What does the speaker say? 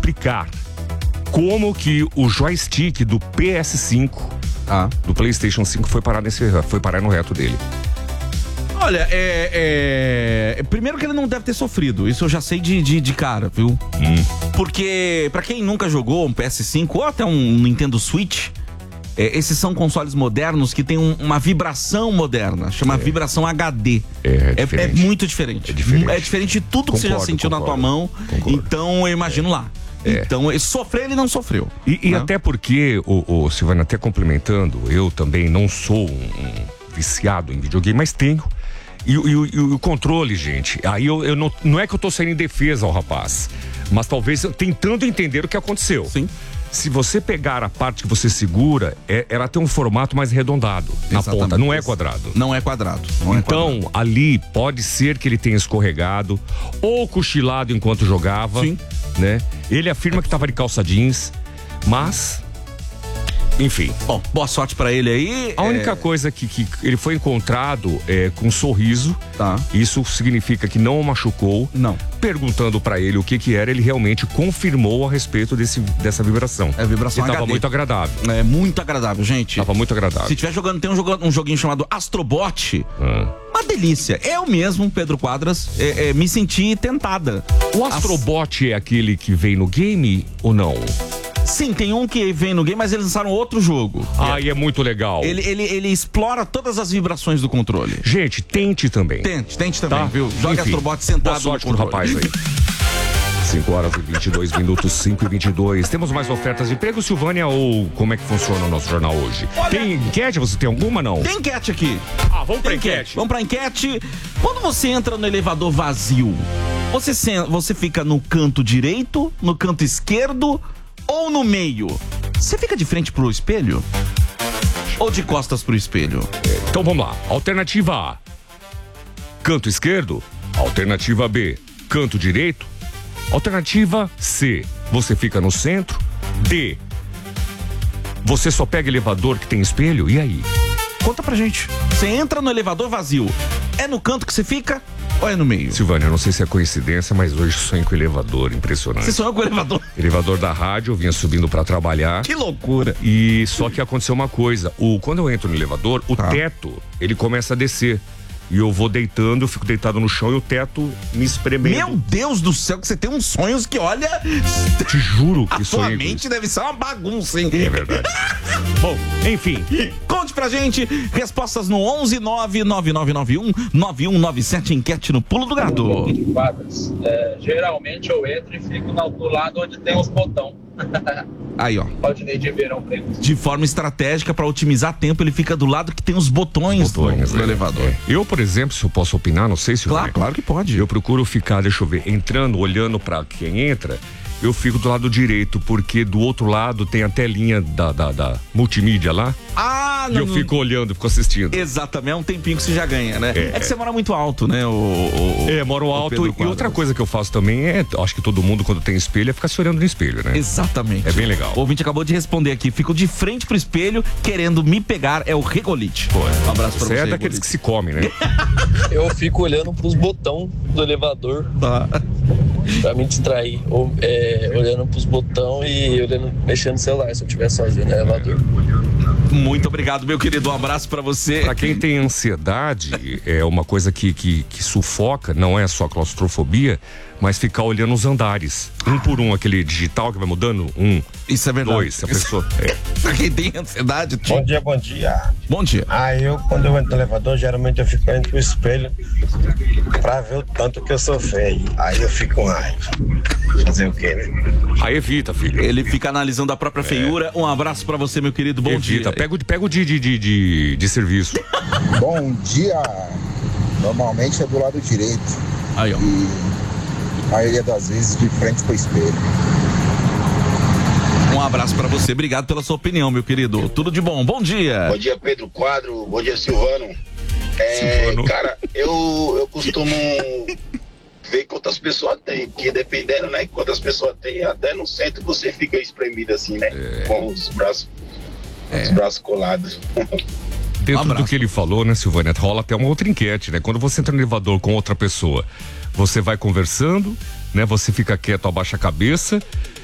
explicar como que o joystick do PS5, do PlayStation 5, foi parar no reto dele. Olha, primeiro que ele não deve ter sofrido. Isso eu já sei de cara, viu? Porque, pra quem nunca jogou um PS5 ou até um Nintendo Switch, esses são consoles modernos que tem uma vibração moderna, chama vibração HD. É muito diferente. É diferente de tudo que você já sentiu na tua mão. Então, eu imagino lá. Então, sofrer, ele não sofreu. E até porque, o Silvano, até complementando, eu também não sou um viciado em videogame, mas tenho. E o controle, gente, aí eu não é que eu tô saindo em defesa ao rapaz, mas talvez tentando entender o que aconteceu. Sim. Se você pegar a parte que você segura, ela tem um formato mais arredondado na ponta, não é quadrado. Não é quadrado. Então, ali pode ser que ele tenha escorregado ou cochilado enquanto jogava. Sim. Né? Ele afirma que estava de calça jeans, mas... Enfim. Bom, boa sorte pra ele aí. A única coisa que ele foi encontrado com um sorriso. Isso significa que não o machucou. Não. Perguntando pra ele o que era, ele realmente confirmou a respeito dessa vibração. Vibração e tava HD. muito agradável. É muito agradável, gente. Tava muito agradável. Se tiver jogando, tem um joguinho chamado Astrobot. Uma delícia. Eu mesmo, Pedro Quadras, me senti tentada. O Astrobot é aquele que vem no game ou não? Sim, tem um que vem no game, mas eles lançaram outro jogo. E é muito legal. Ele explora todas as vibrações do controle. Gente, tente também. Tente também, viu? Joga Astrobot sentado no controle. Rapaz aí. 5h22, 5h22. Temos mais ofertas de emprego, Silvânia, ou como é que funciona o nosso jornal hoje? Tem enquete? Você tem alguma, não? Tem enquete aqui. Vamos pra enquete. Vamos pra enquete. Quando você entra no elevador vazio, você fica no canto direito, no canto esquerdo ou no meio? Você fica de frente pro espelho? Ou de costas pro espelho? Então vamos lá. Alternativa A, canto esquerdo. Alternativa B, canto direito. Alternativa C, você fica no centro. D, você só pega elevador que tem espelho. E aí? Conta pra gente. Você entra no elevador vazio, é no canto que você fica ou é no meio? Silvânia, eu não sei se é coincidência, mas hoje sonho com elevador, impressionante. Você sonhou com o elevador? Elevador da rádio, eu vinha subindo pra trabalhar. Que loucura. E só que aconteceu uma coisa, quando eu entro no elevador, o teto, ele começa a descer. E eu vou deitando, eu fico deitado no chão e o teto me espremendo. Meu Deus do céu, que você tem uns sonhos que, olha... Te juro que sonho. A tua mente deve ser uma bagunça, hein? É verdade. Bom, enfim. Conte pra gente, respostas no 11999919197, enquete no Pulo do Gato. Geralmente eu entro e fico do lado onde tem os botões. Aí, ó. Claudinei de Verão Preto. De forma estratégica, pra otimizar tempo, ele fica do lado que tem os botões do elevador. Eu, por exemplo, se eu posso opinar, não sei se... Claro que pode. Eu procuro ficar, deixa eu ver, entrando, olhando pra quem entra, eu fico do lado direito, porque do outro lado tem a telinha da multimídia lá. E eu fico olhando, fico assistindo. Exatamente, é um tempinho que você já ganha, né? É que você mora muito alto, né? Moro alto. E outra coisa que eu faço também acho que todo mundo quando tem espelho, é ficar se olhando no espelho, né? Exatamente. É bem legal. O ouvinte acabou de responder aqui, fico de frente pro espelho, querendo me pegar, é o Regolite. Um abraço pra você. É daqueles que se come, né? Eu fico olhando pros botões do elevador. Pra me distrair. Olhando pros botões e mexendo no celular, se eu estiver sozinho no elevador. Muito obrigado, meu querido. Um abraço pra você. Pra quem tem ansiedade, é uma coisa que sufoca, não é só claustrofobia, mas ficar olhando os andares. Um por um, aquele digital que vai mudando. Isso é verdade. 2, a pessoa. Pra quem tem ansiedade. Bom dia. Bom dia. Quando eu entro no elevador, geralmente eu fico entre o espelho pra ver o tanto que eu sou feio. Aí eu fico com raiva. Fazer o quê, né? Aí evita, filho. Ele fica analisando a própria feiura. Um abraço pra você, meu querido. Bom dia. Pega o de serviço. Bom dia. Normalmente é do lado direito. Aí, ó. E a maioria das vezes de frente pro espelho. Um abraço pra você. Obrigado pela sua opinião, meu querido. Tudo de bom. Bom dia. Bom dia, Pedro Quadro. Bom dia, Silvano. Cara, eu costumo ver quantas pessoas tem, porque dependendo, né, quantas pessoas tem, até no centro você fica espremido assim, né, com os braços colados. Dentro do que ele falou, né, Silvânia, rola até uma outra enquete, né, quando você entra no elevador com outra pessoa, você vai conversando, né, você fica quieto, abaixa a cabeça,